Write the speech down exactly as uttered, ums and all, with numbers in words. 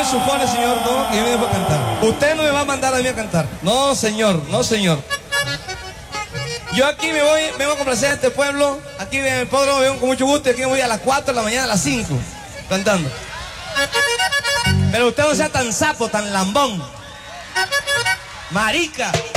supone, señor, no, que yo vengo a cantar. Usted no me va a mandar a mí a cantar. No, señor, no, señor. Yo aquí me voy, vengo a complacer a este pueblo. Aquí en el pueblo vengo con mucho gusto y aquí me voy a las cuatro de la mañana, a las cinco, cantando. Pero usted no sea tan sapo, tan lambón. Marica.